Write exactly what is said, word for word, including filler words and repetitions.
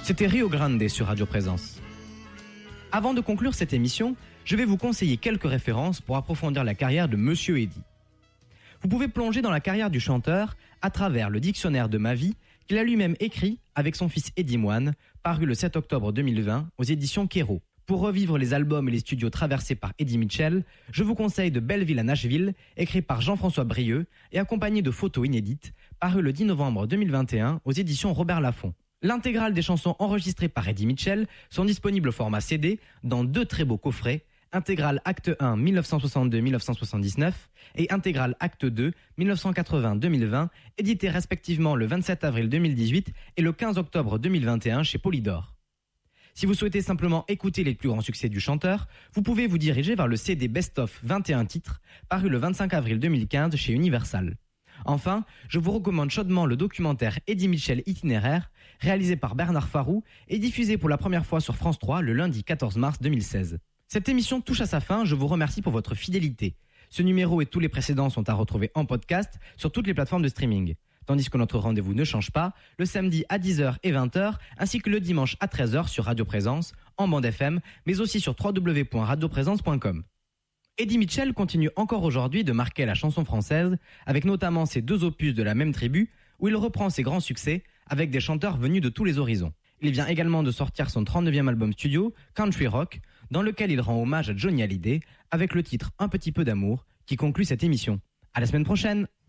C'était Rio Grande sur Radio Présence. Avant de conclure cette émission, je vais vous conseiller quelques références pour approfondir la carrière de Monsieur Eddy. Vous pouvez plonger dans la carrière du chanteur à travers le dictionnaire de ma vie qu'il a lui-même écrit avec son fils Eddy Moine, paru le sept octobre deux mille vingt aux éditions Kero. Pour revivre les albums et les studios traversés par Eddie Mitchell, je vous conseille de Belleville à Nashville, écrit par Jean-François Brieux et accompagné de photos inédites, paru le dix novembre deux mille vingt et un aux éditions Robert Laffont. L'intégrale des chansons enregistrées par Eddie Mitchell sont disponibles au format C D dans deux très beaux coffrets, intégrale acte un dix-neuf cent soixante-deux à dix-neuf cent soixante-dix-neuf et intégrale acte deux dix-neuf cent quatre-vingts à deux mille vingt, édités respectivement le vingt-sept avril deux mille dix-huit et le quinze octobre deux mille vingt et un chez Polydor. Si vous souhaitez simplement écouter les plus grands succès du chanteur, vous pouvez vous diriger vers le C D Best of vingt et un titres, paru le vingt-cinq avril deux mille quinze chez Universal. Enfin, je vous recommande chaudement le documentaire Eddie Mitchell Itinéraire, réalisé par Bernard Farou et diffusé pour la première fois sur France trois le lundi quatorze mars deux mille seize. Cette émission touche à sa fin, je vous remercie pour votre fidélité. Ce numéro et tous les précédents sont à retrouver en podcast sur toutes les plateformes de streaming. Tandis que notre rendez-vous ne change pas, le samedi à dix heures et vingt heures, ainsi que le dimanche à treize heures sur Radio Présence, en bande F M, mais aussi sur w w w point radio présence point com. Eddie Mitchell continue encore aujourd'hui de marquer la chanson française, avec notamment ses deux opus de la même tribu, où il reprend ses grands succès avec des chanteurs venus de tous les horizons. Il vient également de sortir son trente-neuvième album studio, Country Rock, dans lequel il rend hommage à Johnny Hallyday, avec le titre Un petit peu d'amour, qui conclut cette émission. À la semaine prochaine!